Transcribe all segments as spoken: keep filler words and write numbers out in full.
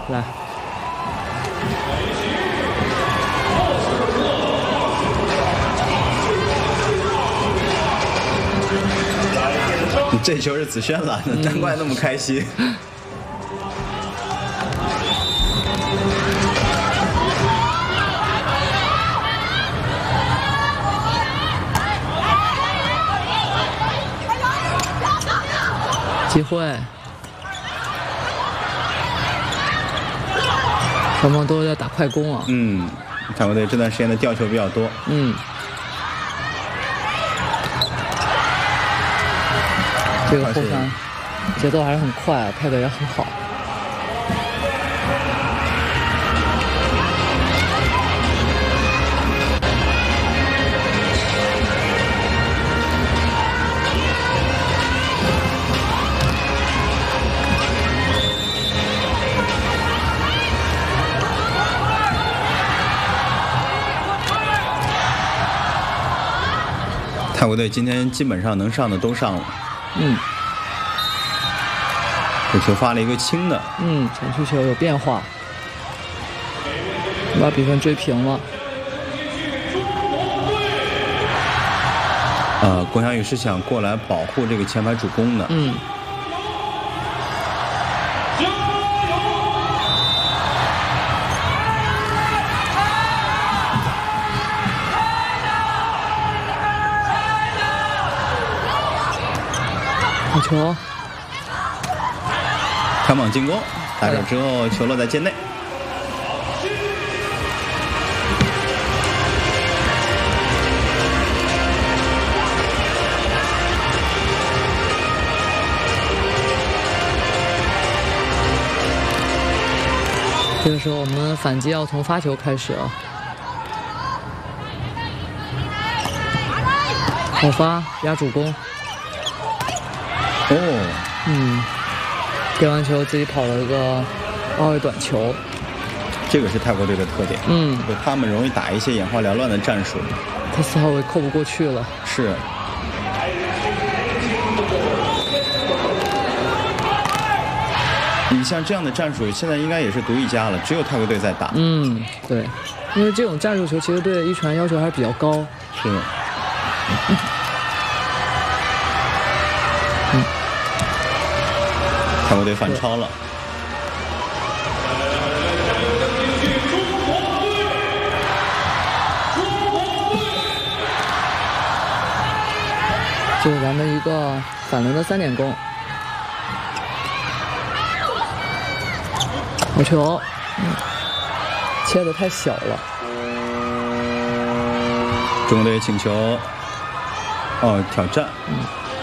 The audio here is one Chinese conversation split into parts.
来。 这球是子轩拦的，难怪那么开心。 机会，双方都在打快攻啊。 嗯，泰国队这段时间的吊球比较多。 嗯。 这个后防节奏还是很快，配的也很好。 泰国队今天基本上能上的都上了。 嗯， 这球发了一个轻的， 嗯，程序球有变化，把比分追平了。 呃，龚翔宇是想过来保护这个前排主攻的。 嗯。好球！ 抢绑进攻，打手之后球落在界内。 这个时候我们反击要从发球开始啊！好发压主攻。 哦， 嗯，给完球自己跑了一个二位短球， 这个是泰国队的特点。 嗯， 就他们容易打一些眼花缭乱的战术， 他四号位扣不过去了。 是。你像这样的战术，现在应该也是独一家了，只有泰国队在打。 嗯，对，因为这种战术球其实对一传要求还是比较高。 是。 嗯。 泰国队反超了， 这是咱们一个反轮的三点攻，好球，嗯，切的太小了。 中国队请求，哦，挑战。嗯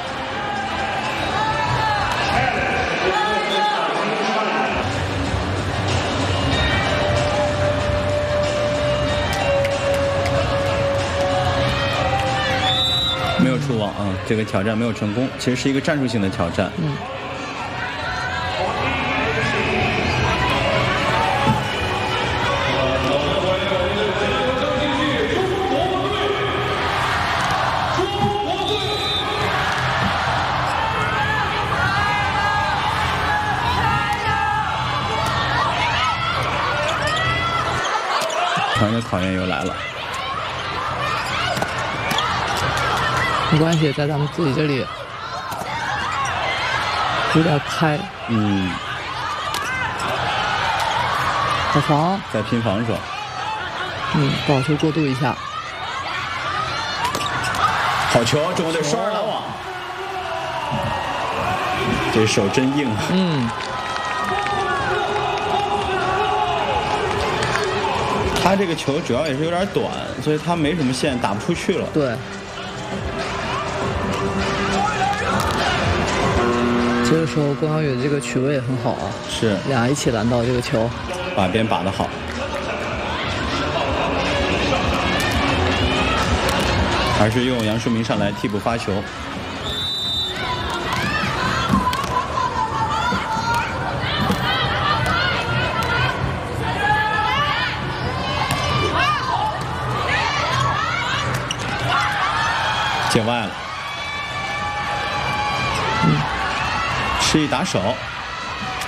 没有出网啊，这个挑战没有成功，其实是一个战术性的挑战。 嗯。 传的考验又来了。 没关系，在咱们自己这里有点开。 嗯。 好防， 在拼防守。 嗯，保球过渡一下。 好球，中国队双人拦网。这手真硬啊。 嗯。 他这个球主要也是有点短，所以他没什么线，打不出去了。 对。 这个时候，龚翔宇的这个取位也很好啊， 是俩一起拦到这个球， 把边把得好。还是用杨树明上来替补发球。界外了。 嗯， 示意打手。